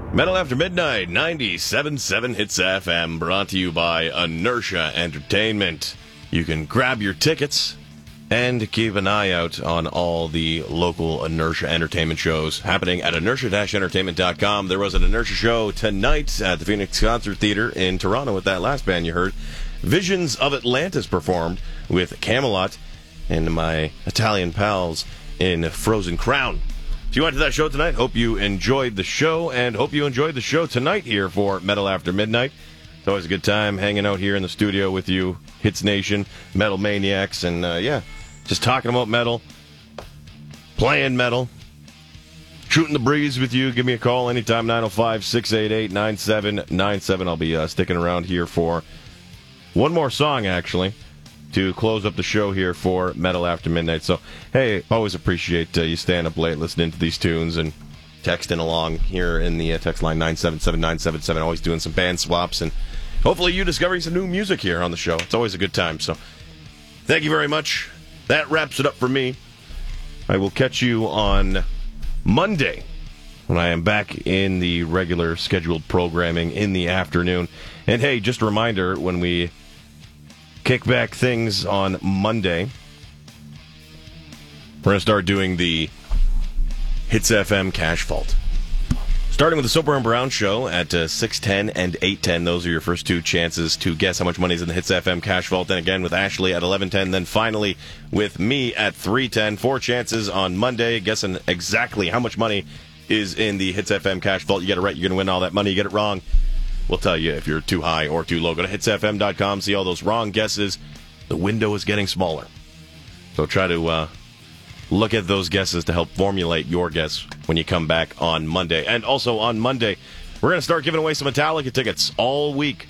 Metal After Midnight, 97.7 Hits FM, brought to you by Inertia Entertainment. You can grab your tickets and keep an eye out on all the local Inertia Entertainment shows happening at inertia-entertainment.com. There was an Inertia show tonight at the Phoenix Concert Theater in Toronto with that last band you heard. Visions of Atlantis performed with Camelot and my Italian pals in Frozen Crown. If you went to that show tonight, hope you enjoyed the show, and hope you enjoyed the show tonight here for Metal After Midnight. It's always a good time hanging out here in the studio with you, Hits Nation, Metal Maniacs, and just talking about metal, playing metal, shooting the breeze with you. Give me a call anytime, 905-688-9797. I'll be sticking around here for one more song, actually, to close up the show here for Metal After Midnight. So, hey, always appreciate you staying up late listening to these tunes and texting along here in the text line 977-977. Always doing some band swaps, and hopefully you discovering some new music here on the show. It's always a good time. So, thank you very much. That wraps it up for me. I will catch you on Monday when I am back in the regular scheduled programming in the afternoon. And hey, just a reminder, when we kick back things on Monday, we're going to start doing the Hits FM Cash Vault. Starting with the Soper and Brown Show at 6:10 and 8:10. Those are your first two chances to guess how much money is in the Hits FM Cash Vault. Then again with Ashley at 11:10. Then finally with me at 3:10. 4 chances on Monday, guessing exactly how much money is in the Hits FM Cash Vault. You get it right, you're going to win all that money. You get it wrong, we'll tell you if you're too high or too low. Go to hitsfm.com, see all those wrong guesses. The window is getting smaller. So try to look at those guesses to help formulate your guess when you come back on Monday. And also on Monday, we're going to start giving away some Metallica tickets all week.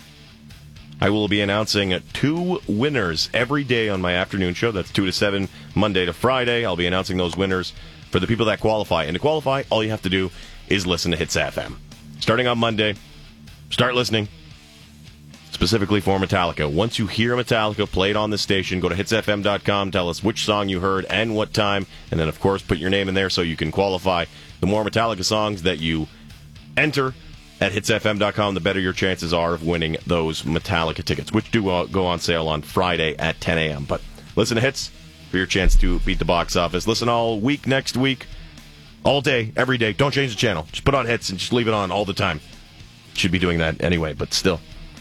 I will be announcing 2 winners every day on my afternoon show. That's 2 to 7, Monday to Friday. I'll be announcing those winners for the people that qualify. And to qualify, all you have to do is listen to Hits FM. Starting on Monday, start listening specifically for Metallica. Once you hear Metallica played on the station, go to hitsfm.com, tell us which song you heard and what time, and then, of course, put your name in there so you can qualify. The more Metallica songs that you enter at hitsfm.com, the better your chances are of winning those Metallica tickets, which do go on sale on Friday at 10 a.m. But listen to Hits for your chance to beat the box office. Listen all week next week, all day, every day. Don't change the channel. Just put on Hits and just leave it on all the time. Should be doing that anyway, but still.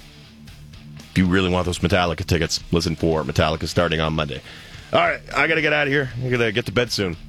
If you really want those Metallica tickets, listen for Metallica starting on Monday. All right, I got to get out of here. I got to get to bed soon.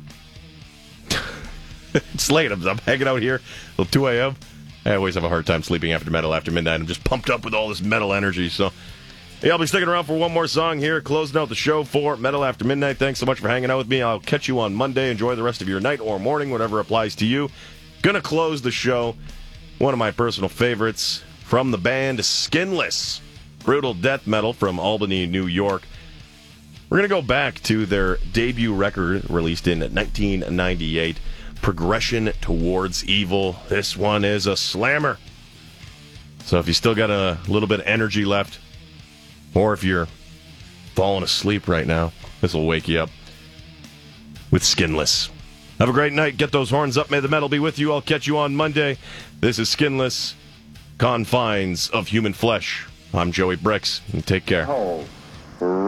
It's late. I'm hanging out here till 2 a.m. I always have a hard time sleeping after Metal After Midnight. I'm just pumped up with all this metal energy. So, hey, I'll be sticking around for one more song here, closing out the show for Metal After Midnight. Thanks so much for hanging out with me. I'll catch you on Monday. Enjoy the rest of your night or morning, whatever applies to you. Gonna close the show. One of my personal favorites from the band Skinless. Brutal death metal from Albany, New York. We're going to go back to their debut record released in 1998, Progression Towards Evil. This one is a slammer. So if you still got a little bit of energy left, or if you're falling asleep right now, this will wake you up with Skinless. Have a great night. Get those horns up. May the metal be with you. I'll catch you on Monday. This is Skinless, Confines of Human Flesh. I'm Joey Bricks, and take care. Oh.